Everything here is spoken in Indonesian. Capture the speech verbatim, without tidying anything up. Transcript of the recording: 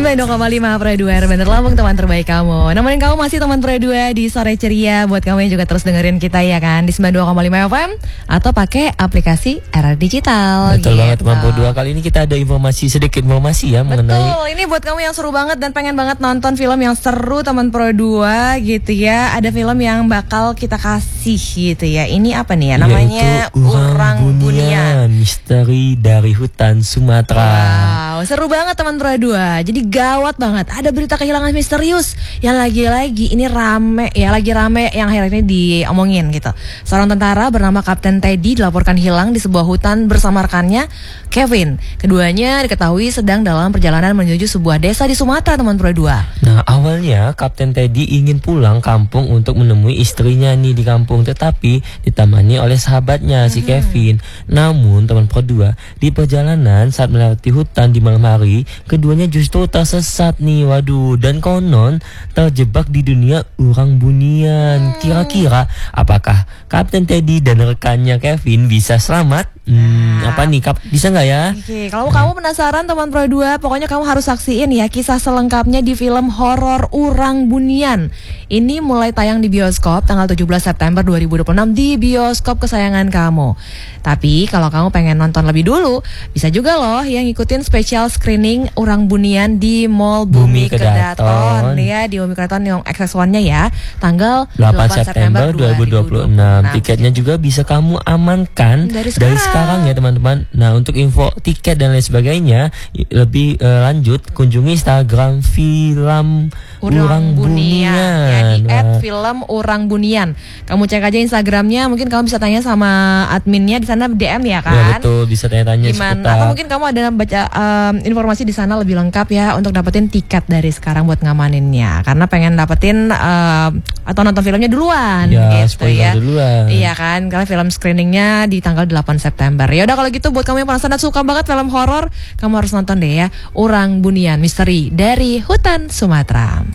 sembilan puluh dua koma lima Pro dua Bener Lambung, teman terbaik kamu. Nemenin kamu masih teman Pro dua di sore ceria. Buat kamu yang juga terus dengerin kita ya kan di sembilan puluh dua koma lima F M atau pakai aplikasi R R Digital. Betul gitu. banget teman Pro dua. Kali ini kita ada informasi, sedikit informasi ya mengenai. Betul, ini buat kamu yang seru banget dan pengen banget nonton film yang seru teman Pro dua gitu ya. Ada film yang bakal kita kasih gitu ya. Ini apa nih ya namanya? Urang Bunian, misteri dari hutan Sumatera. Wow, seru banget teman Pro dua. Jadi gawat banget. Ada berita kehilangan misterius yang lagi-lagi ini rame ya, lagi rame yang akhir ini diomongin gitu. Seorang tentara bernama Kapten Teddy dilaporkan hilang di sebuah hutan bersama rekannya Kevin. Keduanya diketahui sedang dalam perjalanan menuju sebuah desa di Sumatera teman Pro dua. Nah, awalnya Kapten Teddy ingin pulang kampung untuk menemui istrinya nih di kampung, tetapi ditemani oleh sahabatnya si Kevin. Namun teman Pro dua, di perjalanan saat melewati hutan di malam hari, keduanya justru tersesat nih. Waduh, dan konon terjebak di dunia urang bunian. Kira-kira apakah Kapten Teddy dan rekannya Kevin bisa selamat? Hmm, Nah. apa nih Kap? Bisa nggak ya? Oke, kalau kamu penasaran teman Pro dua, pokoknya kamu harus saksiin ya kisah selengkapnya di film horor Urang Bunian. Ini mulai tayang di bioskop tanggal tujuh belas September dua ribu dua puluh enam di bioskop kesayangan kamu. Tapi kalau kamu pengen nonton lebih dulu, bisa juga loh yang ngikutin special screening Urang Bunian di Mall Bumi, Bumi Kedaton. Kedaton Ya, di Bumi Kedaton yang X S one-nya ya, tanggal delapan September dua ribu dua puluh enam. Tiketnya juga bisa kamu amankan Dari dari sekarang ya teman-teman. Nah, untuk info tiket dan lain sebagainya lebih uh, lanjut kunjungi Instagram film Urang, Urang Bunian, ya, di Nah, at film Urang Bunian. Kamu cek aja Instagramnya, mungkin kamu bisa tanya sama adminnya di sana, D M ya kan? ya betul, bisa tanya-tanya Gimana? seputar. Atau mungkin kamu ada baca um, informasi di sana lebih lengkap ya untuk dapetin tiket dari sekarang buat ngamaninnya. Karena pengen dapetin um, atau nonton filmnya duluan, Ya, gitu spoiler ya. duluan. Iya kan? Karena film screeningnya di tanggal delapan September. Ya udah kalau gitu buat kamu yang penasaran suka banget film horor, kamu harus nonton deh ya. Urang Bunian, misteri dari hutan Sumatera.